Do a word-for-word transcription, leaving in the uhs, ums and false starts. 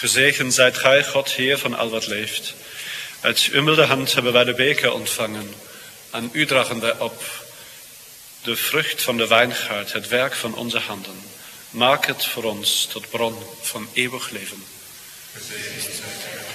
Gezegend zijt gij, God, Heer van al wat leeft. Uit uw milde hand hebben wij de beker ontvangen. Aan u dragen wij op de vrucht van de wijngaard, het werk van onze handen. Maak het voor ons tot bron van eeuwig leven. Gezegend zijt gij.